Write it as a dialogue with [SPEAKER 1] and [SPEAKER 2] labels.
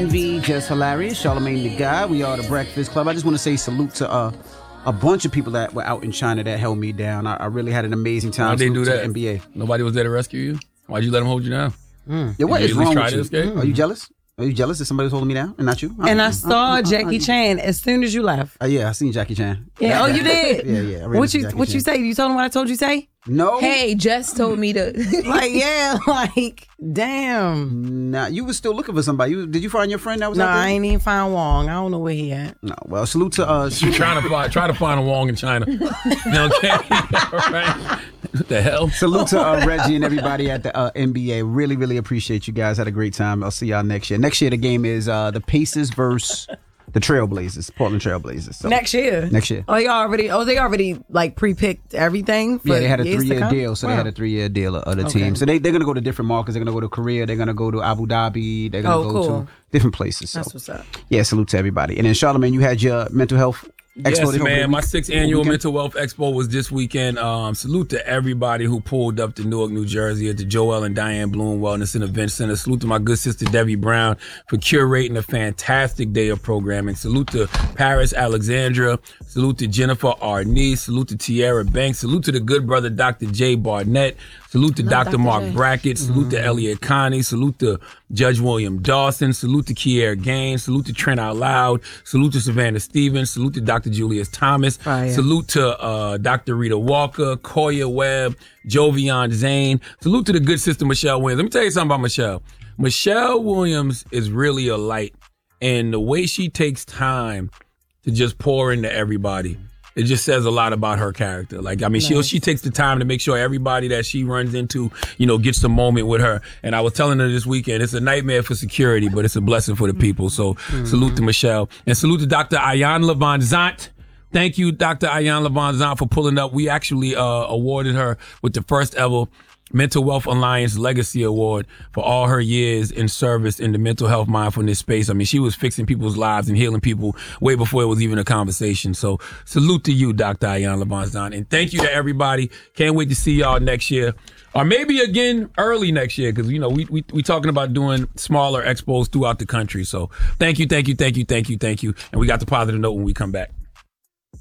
[SPEAKER 1] Envy, Just Hilarious, Charlamagne the Guy. We are the Breakfast Club. I just want to say salute to a bunch of people that were out in China that held me down. I really had an amazing time.
[SPEAKER 2] Why'd they do that?
[SPEAKER 1] NBA.
[SPEAKER 2] Nobody was there to rescue you? Why'd you let them hold you down?
[SPEAKER 1] Yeah, what is wrong with you?
[SPEAKER 2] Escape?
[SPEAKER 1] Are you jealous? Are you jealous that somebody was holding me down and not you?
[SPEAKER 3] And I saw Jackie Chan as soon as you left.
[SPEAKER 1] Yeah, I seen Jackie Chan.
[SPEAKER 3] Yeah. Oh, you did?
[SPEAKER 1] Yeah.
[SPEAKER 3] What you say? You told him what I told you say?
[SPEAKER 1] No.
[SPEAKER 4] Hey, Jess told me to.
[SPEAKER 3] Damn.
[SPEAKER 1] Nah, you was still looking for somebody. Did you find your friend that was
[SPEAKER 3] No,
[SPEAKER 1] out there?
[SPEAKER 3] I ain't even find Wong. I don't know where he at.
[SPEAKER 1] No. Well, salute to
[SPEAKER 2] You're try to find a Wong in China. Okay. Right. What the hell?
[SPEAKER 1] Salute to Reggie and everybody at the NBA. Really, really appreciate you guys. Had a great time. I'll see y'all next year. Next year, the game is the Pacers versus the Trailblazers, Portland Trailblazers. So,
[SPEAKER 3] next year.
[SPEAKER 1] Oh,
[SPEAKER 3] they already like pre-picked everything. For
[SPEAKER 1] they had a
[SPEAKER 3] years to
[SPEAKER 1] 3-year
[SPEAKER 3] come?
[SPEAKER 1] deal. So they had a 3-year deal of the team. So they're gonna go to different markets. They're gonna go to Korea. They're gonna go to Abu Dhabi. They're gonna go to different places. So.
[SPEAKER 3] That's what's up.
[SPEAKER 1] Yeah, salute to everybody. And then Charlamagne, you had your mental health.
[SPEAKER 2] Yes, man. My 6th annual Mental Wealth Expo was this weekend. Salute to everybody who pulled up to Newark, New Jersey at the Joel and Diane Bloom Wellness and Event Center. Salute to my good sister Debbie Brown for curating a fantastic day of programming. Salute to Paris Alexandra. Salute to Jennifer Arnese. Salute to Tierra Banks. Salute to the good brother Dr. Jay Barnett. Salute to Dr. Mark Brackett. Salute to Elliot Connie. Salute to Judge William Dawson. Salute to Kier Gaines. Salute to Trent Out Loud. Salute to Savannah Stevens. Salute to Dr. Julius Thomas. Salute to Dr. Rita Walker, Koya Webb, Jovian Zane. Salute to the good sister Michelle Williams. Let me tell you something about Michelle. Michelle Williams is really a light, and the way she takes time to just pour into everybody, it just says a lot about her character. Like, I mean, she takes the time to make sure everybody that she runs into, gets the moment with her. And I was telling her this weekend, it's a nightmare for security, but it's a blessing for the people. So salute to Michelle. And salute to Dr. Ayan Levon Zant. Thank you, Dr. Ayan Levon Zant, for pulling up. We actually awarded her with the first ever Mental Wealth Alliance Legacy Award for all her years in service in the mental health mindfulness space. I mean, she was fixing people's lives and healing people way before it was even a conversation. So salute to you, Dr. Ayan Levon. And thank you to everybody. Can't wait to see y'all next year. Or maybe again early next year, because, we talking about doing smaller expos throughout the country. So thank you. And we got the positive note when we come back.